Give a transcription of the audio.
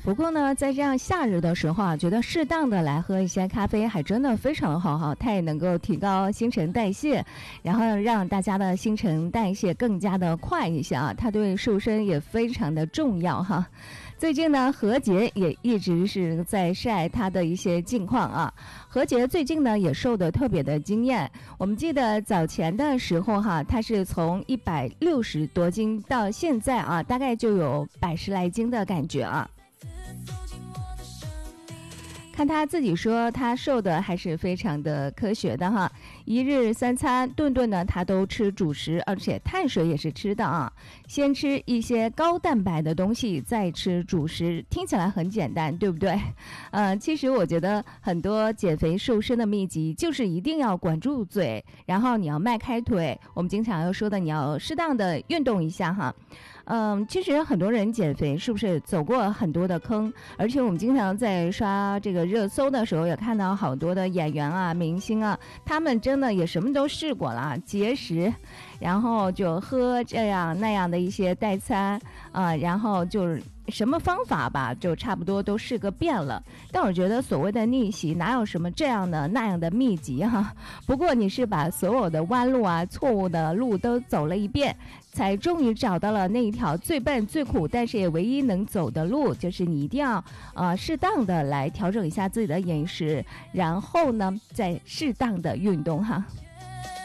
不过呢，在这样夏日的时候啊，觉得适当的来喝一些咖啡还真的非常好哈，它也能够提高新陈代谢，然后让大家的新陈代谢更加的快一些啊，它对瘦身也非常的重要哈。最近呢，何洁也一直是在晒她的一些近况啊。何洁最近呢也瘦得特别的惊艳，我们记得早前的时候哈，她是从160多斤到现在啊，大概就有110来斤的感觉啊。看他自己说，他瘦的还是非常的科学的哈。1日3餐，顿顿呢他都吃主食，而且碳水也是吃的啊。先吃一些高蛋白的东西，再吃主食，听起来很简单，对不对？其实我觉得很多减肥瘦身的秘籍就是一定要管住嘴，然后你要迈开腿。我们经常要说的，你要适当的运动一下哈。其实很多人减肥是不是走过很多的坑？而且我们经常在刷这个热搜的时候，也看到好多的演员啊、明星啊，他们真的也什么都试过了，节食，然后就喝这样那样的一些代餐啊，然后就是什么方法吧，就差不多都试个遍了。但我觉得所谓的逆袭，哪有什么这样的那样的秘籍哈？不过你是把所有的弯路啊、错误的路都走了一遍，才终于找到了那一条最笨、最苦，但是也唯一能走的路，就是你一定要适当的来调整一下自己的饮食，然后呢，再适当的运动哈。